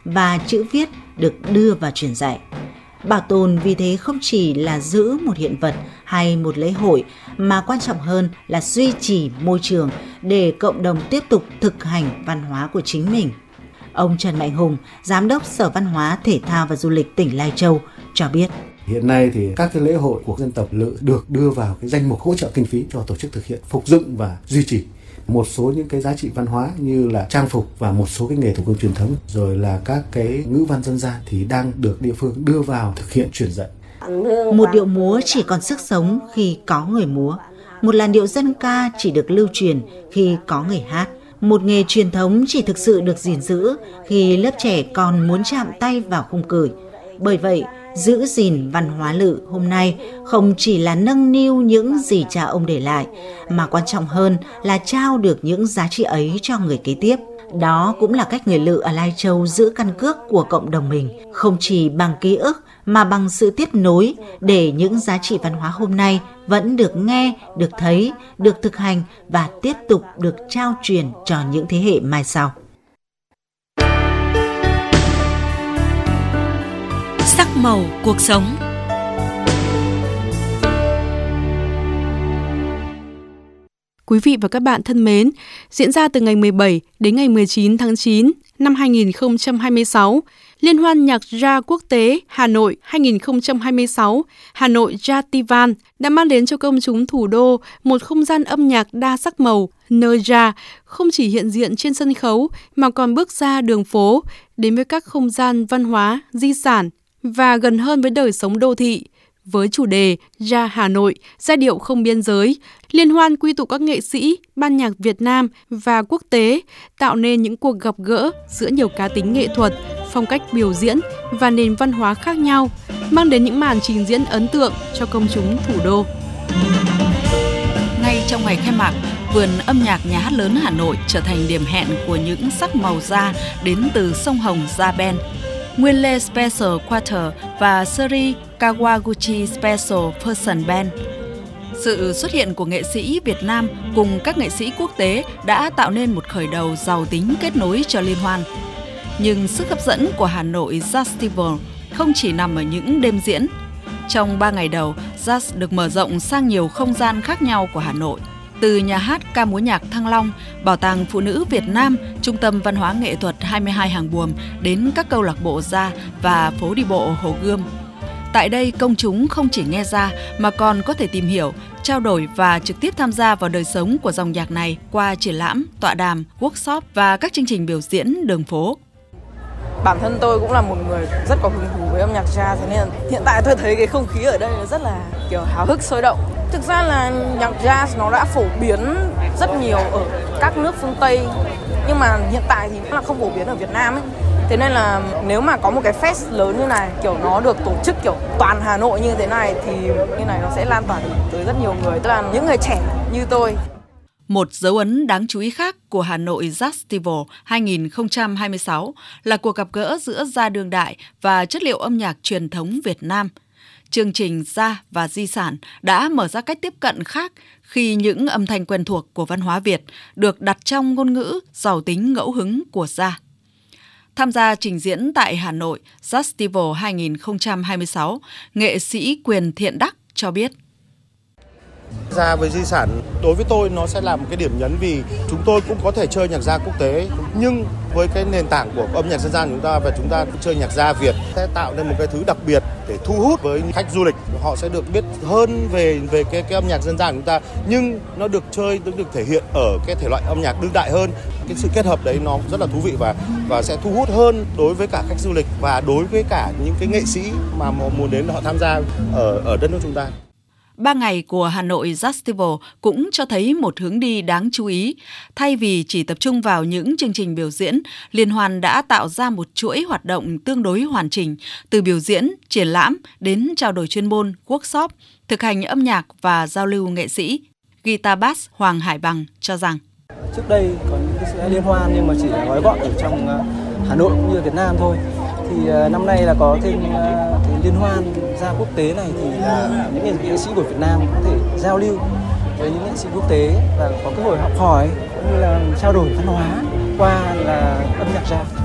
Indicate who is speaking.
Speaker 1: và chữ viết được đưa vào truyền dạy. Bảo tồn vì thế không chỉ là giữ một hiện vật hay một lễ hội, mà quan trọng hơn là duy trì môi trường để cộng đồng tiếp tục thực hành văn hóa của chính mình. Ông Trần Mạnh Hùng, Giám đốc Sở Văn hóa, Thể thao và Du lịch tỉnh Lai Châu cho biết.
Speaker 2: Hiện nay thì các cái lễ hội của dân tộc Lự được đưa vào cái danh mục hỗ trợ kinh phí cho tổ chức thực hiện, phục dựng và duy trì. Một số những cái giá trị văn hóa như là trang phục và một số cái nghề thủ công truyền thống, rồi là các cái ngữ văn dân gian thì đang được địa phương đưa vào thực hiện truyền dạy.
Speaker 1: Một điệu múa chỉ còn sức sống khi có người múa. Một làn điệu dân ca chỉ được lưu truyền khi có người hát. Một nghề truyền thống chỉ thực sự được gìn giữ khi lớp trẻ còn muốn chạm tay vào khung cửi. Bởi vậy, giữ gìn văn hóa Lự hôm nay không chỉ là nâng niu những gì cha ông để lại, mà quan trọng hơn là trao được những giá trị ấy cho người kế tiếp. Đó cũng là cách người Lự ở Lai Châu giữ căn cước của cộng đồng mình, không chỉ bằng ký ức mà bằng sự tiếp nối, để những giá trị văn hóa hôm nay vẫn được nghe, được thấy, được thực hành và tiếp tục được trao truyền cho những thế hệ mai sau.
Speaker 3: Sắc màu cuộc sống.
Speaker 4: Quý vị và các bạn thân mến, diễn ra từ ngày 17 đến ngày 19 tháng 9 năm 2026, Liên hoan nhạc jazz quốc tế Hà Nội 2026, Hà Nội Jazzivan đã mang đến cho công chúng thủ đô một không gian âm nhạc đa sắc màu, nơi jazz không chỉ hiện diện trên sân khấu mà còn bước ra đường phố, đến với các không gian văn hóa, di sản và gần hơn với đời sống đô thị. Với chủ đề Jazz Hà Nội, giai điệu không biên giới, liên hoan quy tụ các nghệ sĩ, ban nhạc Việt Nam và quốc tế, tạo nên những cuộc gặp gỡ giữa nhiều cá tính nghệ thuật, phong cách biểu diễn và nền văn hóa khác nhau, mang đến những màn trình diễn ấn tượng cho công chúng thủ đô.
Speaker 3: Ngay trong ngày khai mạc, vườn âm nhạc Nhà hát lớn Hà Nội trở thành điểm hẹn của những sắc màu da đến từ sông Hồng Gia Band, Nguyên Lê Special Quarter và Seri Kawaguchi Special Person Band. Sự xuất hiện của nghệ sĩ Việt Nam cùng các nghệ sĩ quốc tế đã tạo nên một khởi đầu giàu tính kết nối cho liên hoan. Nhưng sức hấp dẫn của Hà Nội Jazz Festival không chỉ nằm ở những đêm diễn. Trong 3 ngày đầu, jazz được mở rộng sang nhiều không gian khác nhau của Hà Nội. Từ nhà hát ca múa nhạc Thăng Long, Bảo tàng Phụ nữ Việt Nam, Trung tâm Văn hóa Nghệ thuật 22 Hàng Buồm đến các câu lạc bộ jazz và phố đi bộ Hồ Gươm. Tại đây, công chúng không chỉ nghe ra mà còn có thể tìm hiểu, trao đổi và trực tiếp tham gia vào đời sống của dòng nhạc này qua triển lãm, tọa đàm, workshop và các chương trình biểu diễn đường phố.
Speaker 5: Bản thân tôi cũng là một người rất có hứng thú với âm nhạc jazz, thế nên hiện tại tôi thấy cái không khí ở đây rất là kiểu háo hức, sôi động. Thực ra là nhạc jazz nó đã phổ biến rất nhiều ở các nước phương Tây, nhưng mà hiện tại thì nó là không phổ biến ở Việt Nam ấy. Thế nên là nếu mà có một cái fest lớn như này, kiểu nó được tổ chức kiểu toàn Hà Nội như thế này, thì như này nó sẽ lan tỏa tới rất nhiều người, tức là những người trẻ như tôi.
Speaker 3: Một dấu ấn đáng chú ý khác của Hà Nội Jazz Festival 2026 là cuộc gặp gỡ giữa jazz đương đại và chất liệu âm nhạc truyền thống Việt Nam. Chương trình Jazz và Di sản đã mở ra cách tiếp cận khác khi những âm thanh quen thuộc của văn hóa Việt được đặt trong ngôn ngữ giàu tính ngẫu hứng của jazz. Tham gia trình diễn tại Hà Nội Jazz Festival 2026, nghệ sĩ Quyền Thiện Đắc cho biết.
Speaker 6: Jazz với di sản đối với tôi nó sẽ là một cái điểm nhấn, vì chúng tôi cũng có thể chơi nhạc jazz quốc tế, nhưng với cái nền tảng của âm nhạc dân gian chúng ta, và chúng ta chơi nhạc jazz Việt sẽ tạo nên một cái thứ đặc biệt để thu hút với khách du lịch. Họ sẽ được biết hơn về cái âm nhạc dân gian của chúng ta, nhưng nó được chơi, nó được thể hiện ở cái thể loại âm nhạc đương đại hơn. Cái sự kết hợp đấy nó rất là thú vị và sẽ thu hút hơn đối với cả khách du lịch và đối với cả những cái nghệ sĩ mà muốn đến họ tham gia ở đất nước chúng ta.
Speaker 3: 3 ngày của Hà Nội Jazz Festival cũng cho thấy một hướng đi đáng chú ý. Thay vì chỉ tập trung vào những chương trình biểu diễn, liên hoan đã tạo ra một chuỗi hoạt động tương đối hoàn chỉnh, từ biểu diễn, triển lãm đến trao đổi chuyên môn, workshop, thực hành âm nhạc và giao lưu nghệ sĩ. Guitar bass Hoàng Hải Bằng cho rằng
Speaker 7: trước đây có những cái liên hoan nhưng mà chỉ là gói gọn ở trong Hà Nội cũng như Việt Nam thôi. Thì năm nay là có thêm cái liên hoan ra quốc tế này, thì là những nghệ sĩ của Việt Nam có thể giao lưu với những nghệ sĩ quốc tế và có cơ hội học hỏi cũng như là trao đổi văn hóa qua là âm nhạc jazz.